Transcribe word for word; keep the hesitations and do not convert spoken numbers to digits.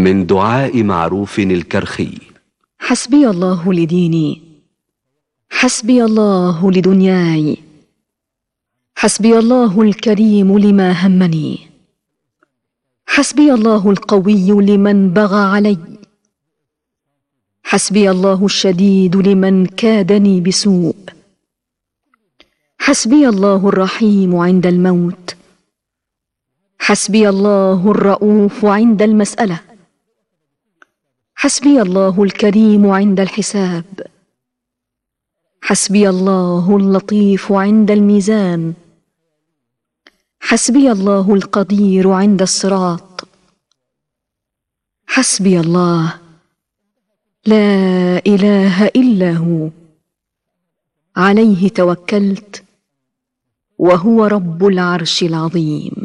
من دعاء معروف الكرخي: حسبي الله لديني، حسبي الله لدنياي، حسبي الله الكريم لما همني، حسبي الله القوي لمن بغى علي، حسبي الله الشديد لمن كادني بسوء، حسبي الله الرحيم عند الموت، حسبي الله الرؤوف عند المسألة، حسبي الله الكريم عند الحساب، حسبي الله اللطيف عند الميزان، حسبي الله القدير عند الصراط، حسبي الله لا إله إلا هو، عليه توكلت وهو رب العرش العظيم.